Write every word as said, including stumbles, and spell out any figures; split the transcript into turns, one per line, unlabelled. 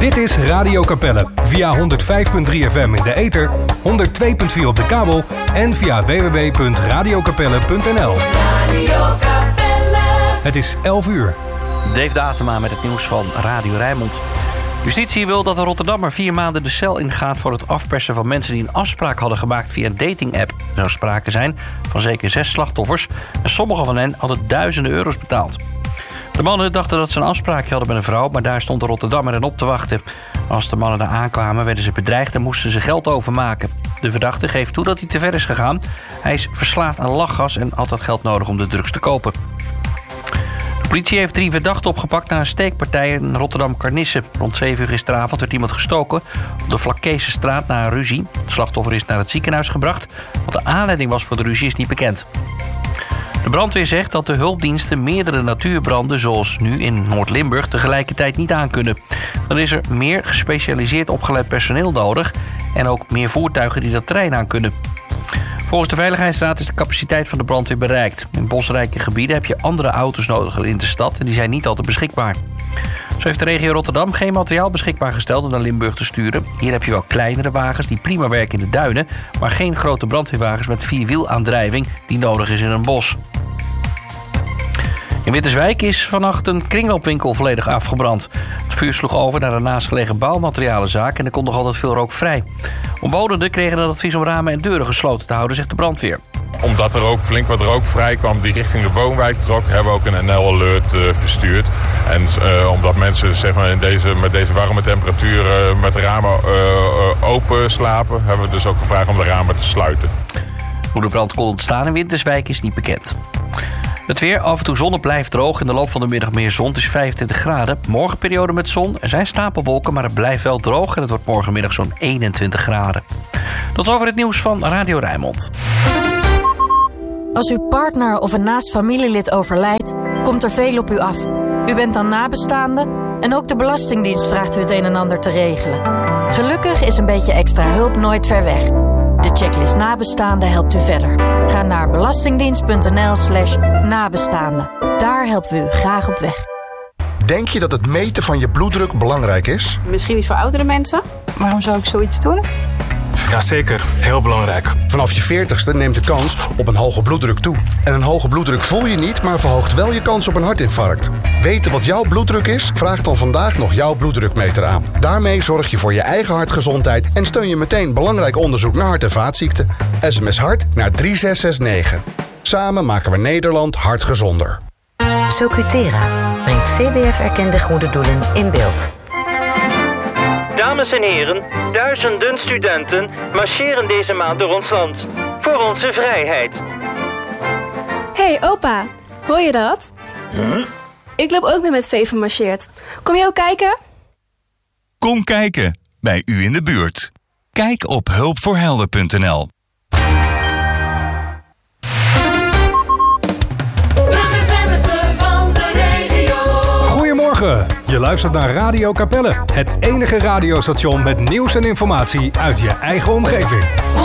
Dit is Radio Capelle. Via honderd vijf komma drie F M in de ether, honderd twee komma vier op de kabel en via w w w punt radio capelle punt n l. Radio Capelle. Het is elf uur.
Dave Datema met het nieuws van Radio Rijnmond. Justitie wil dat de Rotterdammer vier maanden de cel ingaat voor het afpersen van mensen die een afspraak hadden gemaakt via een datingapp. Er zou sprake zijn van zeker zes slachtoffers en sommige van hen hadden duizenden euro's betaald. De mannen dachten dat ze een afspraakje hadden met een vrouw, maar daar stond de Rotterdammer hen op te wachten. Als de mannen daar aankwamen, werden ze bedreigd en moesten ze geld overmaken. De verdachte geeft toe dat hij te ver is gegaan. Hij is verslaafd aan lachgas en had dat geld nodig om de drugs te kopen. De politie heeft drie verdachten opgepakt na een steekpartij in Rotterdam-Karnisse. Rond zeven uur gisteravond werd iemand gestoken op de Vlakkeesestraat na een ruzie. Het slachtoffer is naar het ziekenhuis gebracht. Wat de aanleiding was voor de ruzie is niet bekend. De brandweer zegt dat de hulpdiensten meerdere natuurbranden, zoals nu in Noord-Limburg, tegelijkertijd niet aankunnen. Dan is er meer gespecialiseerd opgeleid personeel nodig en ook meer voertuigen die dat terrein aankunnen. Volgens de Veiligheidsraad is de capaciteit van de brandweer bereikt. In bosrijke gebieden heb je andere auto's nodig in de stad en die zijn niet altijd beschikbaar. Zo heeft de regio Rotterdam geen materiaal beschikbaar gesteld om naar Limburg te sturen. Hier heb je wel kleinere wagens die prima werken in de duinen, maar geen grote brandweerwagens met vierwielaandrijving die nodig is in een bos. In Winterswijk is vannacht een kringloopwinkel volledig afgebrand. Het vuur sloeg over naar een naastgelegen bouwmaterialenzaak en er kon nog altijd veel rook vrij. Omwonenden kregen het advies om ramen en deuren gesloten te houden, zegt de brandweer.
Omdat er ook flink wat rook vrij kwam die richting de woonwijk trok, hebben we ook een N L-alert uh, verstuurd. En uh, omdat mensen zeg maar, in deze, met deze warme temperatuur uh, met de ramen uh, uh, open slapen, hebben we dus ook gevraagd om de ramen te sluiten.
Hoe de brand kon ontstaan in Winterswijk is niet bekend. Het weer, af en toe zon, het blijft droog. In de loop van de middag meer zon, het is vijfentwintig graden. Morgen periode met zon, er zijn stapelwolken, maar het blijft wel droog en het wordt morgenmiddag zo'n eenentwintig graden. Tot zover het nieuws van Radio Rijnmond.
Als uw partner of een naast familielid overlijdt, komt er veel op u af. U bent dan nabestaande en ook de Belastingdienst vraagt u het een en ander te regelen. Gelukkig is een beetje extra hulp nooit ver weg. De checklist nabestaanden helpt u verder. Ga naar belastingdienst.nl slash nabestaanden. Daar helpen we u graag op weg.
Denk je dat het meten van je bloeddruk belangrijk is?
Misschien niet voor oudere mensen. Waarom zou ik zoiets doen?
Jazeker, heel belangrijk.
Vanaf je veertigste neemt de kans op een hoge bloeddruk toe. En een hoge bloeddruk voel je niet, maar verhoogt wel je kans op een hartinfarct. Weten wat jouw bloeddruk is? Vraag dan vandaag nog jouw bloeddrukmeter aan. Daarmee zorg je voor je eigen hartgezondheid en steun je meteen belangrijk onderzoek naar hart- en vaatziekten. S M S hart naar drie zes zes negen. Samen maken we Nederland hartgezonder.
Socutera brengt C B F-erkende goede doelen in beeld.
Dames en heren, duizenden studenten marcheren deze maand door ons land. Voor onze vrijheid.
Hey opa, hoor je dat?
Huh?
Ik loop ook mee met Veven marcheert. Kom je ook kijken?
Kom kijken, bij u in de buurt. Kijk op hulpvoorhelden punt n l.
Goedemorgen, je luistert naar Radio Capelle. Het enige radiostation met nieuws en informatie uit je eigen omgeving.